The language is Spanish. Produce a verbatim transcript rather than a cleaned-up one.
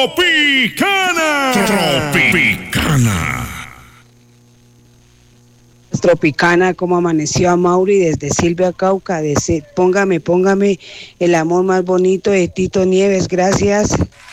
Tropicana. Tropicana. Tropicana, como amaneció a Mauri desde Silvia Cauca, de póngame, póngame el amor más bonito de Tito Nieves, gracias.